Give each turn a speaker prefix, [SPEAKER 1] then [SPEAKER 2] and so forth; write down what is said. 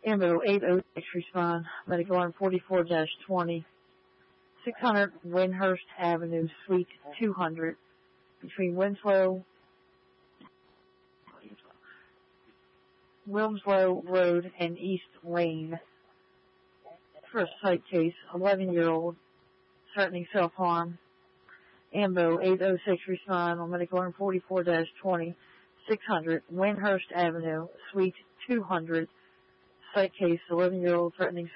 [SPEAKER 1] Ambo 806 respond. Medical alarm 44-20. 600 Windhurst Avenue, Suite 200, between Wilmslow Road and East Lane. First sight case, 11-year-old, threatening self-harm. Ambo 806 respond on medical alarm 44-20. 600 Windhurst Avenue, Suite 200. Sight case, 11-year-old, threatening